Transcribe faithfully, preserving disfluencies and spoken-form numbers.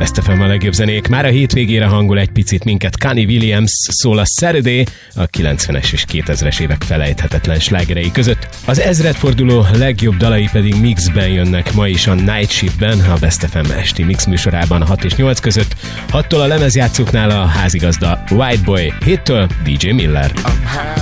Best ef em a legjobb zenék. Már a hétvégére hangol egy picit minket Connie Williams, szól a Saturday, a kilencvenes és kétezres évek felejthetetlen slágerei között. Az ezredforduló legjobb dalai pedig mixben jönnek ma is a Night Shiftben, a Best ef em esti mix műsorában a hat és nyolc között. hattól a lemezjátszóknál a házigazda White Boy, héttől dé dzsé Miller.